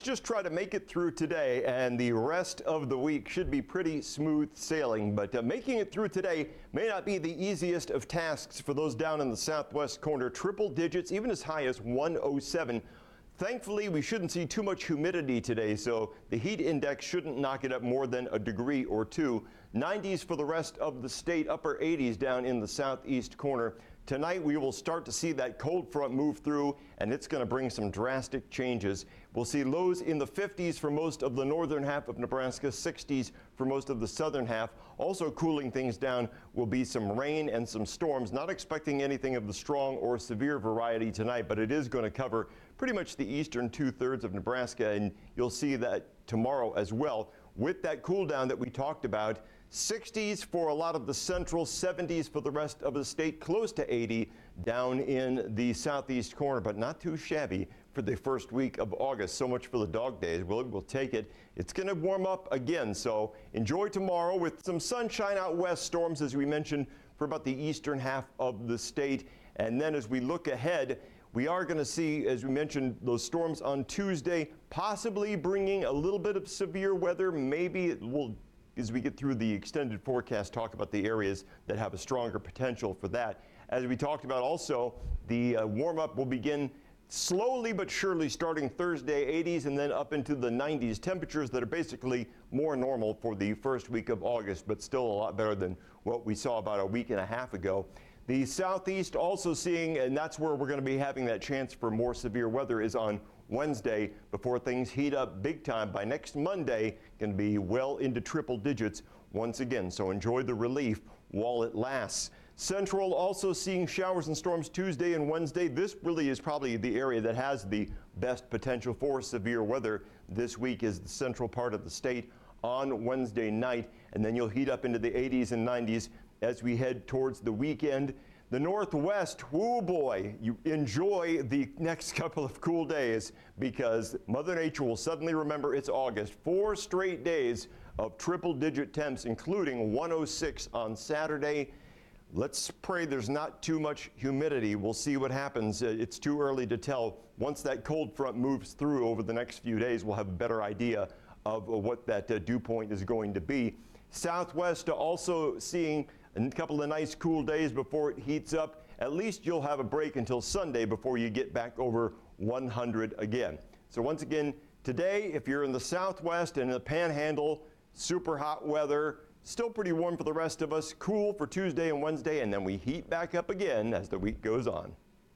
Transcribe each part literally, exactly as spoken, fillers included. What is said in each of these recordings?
Just try to make it through today, and the rest of the week should be pretty smooth sailing. But uh, making it through today may not be the easiest of tasks for those down in the southwest corner. Triple digits, even as high as one oh seven. Thankfully, we shouldn't see too much humidity today, so the heat index shouldn't knock it up more than a degree or two. nineties for the rest of the state, upper eighties down in the southeast corner. Tonight, we will start to see that cold front move through, and it's going to bring some drastic changes. We'll see lows in the fifties for most of the northern half of Nebraska, sixties for most of the southern half. Also cooling things down will be some rain and some storms. Not expecting anything of the strong or severe variety tonight, but it is going to cover pretty much the eastern two-thirds of Nebraska, and you'll see that tomorrow as well. With that cool down that we talked about, sixties for a lot of the central, seventies for the rest of the state, close to eighty down in the southeast corner, but not too shabby for the first week of August. So much for the dog days. We'll, we'll take it. It's going to warm up again, so enjoy tomorrow with some sunshine out west, storms, as we mentioned, for about the eastern half of the state. And then as we look ahead, we are going to see, as we mentioned, those storms on Tuesday, possibly bringing a little bit of severe weather. Maybe it will, as we get through the extended forecast, talk about the areas that have a stronger potential for that. As we talked about also, the uh, warm-up will begin slowly but surely starting Thursday, eighties, and then up into the nineties. Temperatures that are basically more normal for the first week of August, but still a lot better than what we saw about a week and a half ago. The southeast also seeing, and that's where we're going to be having that chance for more severe weather, is on Wednesday before things heat up big time. By next Monday, can be well into triple digits once again. So enjoy the relief while it lasts. Central also seeing showers and storms Tuesday and Wednesday. This really is probably the area that has the best potential for severe weather this week, is the central part of the state on Wednesday night. And then you'll heat up into the eighties and nineties as we head towards the weekend. The Northwest, whoo boy, you enjoy the next couple of cool days, because Mother Nature will suddenly remember it's August. Four straight days of triple digit temps, including one oh six on Saturday. Let's pray there's not too much humidity. We'll see what happens. It's too early to tell. Once that cold front moves through over the next few days, we'll have a better idea of what that uh, dew point is going to be. Southwest also seeing a couple of nice cool days before it heats up. At least you'll have a break until Sunday before you get back over one hundred again. So once again, today, if you're in the southwest and in the panhandle, super hot weather, still pretty warm for the rest of us, cool for Tuesday and Wednesday, and then we heat back up again as the week goes on.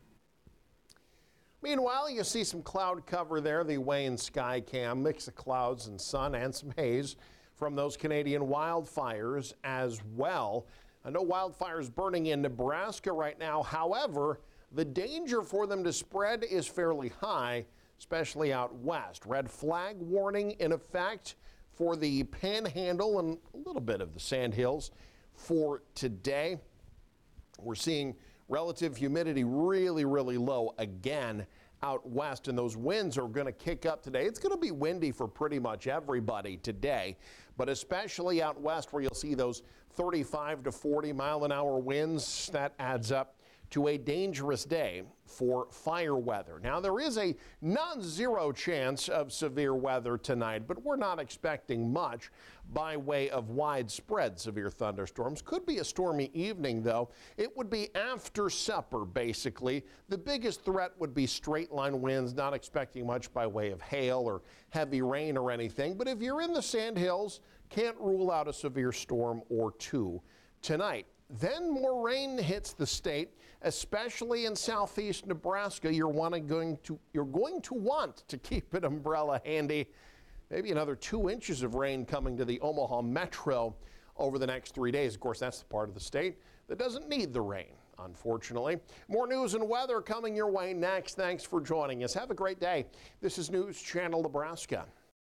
Meanwhile, you see some cloud cover there, the Wayne Sky Cam, mix of clouds and sun and some haze from those Canadian wildfires as well. I know wildfires burning in Nebraska right now. However, the danger for them to spread is fairly high, especially out west. Red flag warning in effect for the Panhandle and a little bit of the Sandhills for today. We're seeing relative humidity really, really low again out west, and those winds are going to kick up today. It's going to be windy for pretty much everybody today, but especially out west where you'll see those thirty-five to forty mile an hour winds. That adds up to a dangerous day for fire weather. Now, there is a non-zero chance of severe weather tonight, but we're not expecting much by way of widespread severe thunderstorms. Could be a stormy evening, though. It would be after supper, basically. The biggest threat would be straight line winds, not expecting much by way of hail or heavy rain or anything. But if you're in the Sandhills, can't rule out a severe storm or two tonight. Then more rain hits the state, especially in southeast Nebraska. You're wanting going to you're going to want to keep an umbrella handy. Maybe another two inches of rain coming to the Omaha metro over the next three days. Of course, that's the part of the state that doesn't need the rain, unfortunately. More news and weather coming your way next. Thanks for joining us. Have a great day. This is News Channel Nebraska.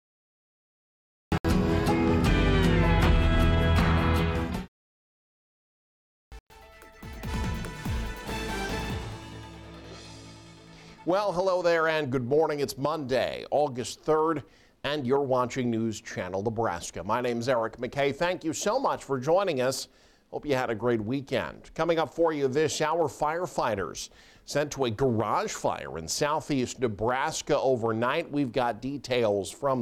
Well, hello there and good morning. It's Monday, August third, and you're watching News Channel Nebraska. My name's Eric McKay. Thank you so much for joining us. Hope you had a great weekend. Coming up for you this hour, firefighters sent to a garage fire in southeast Nebraska overnight. We've got details from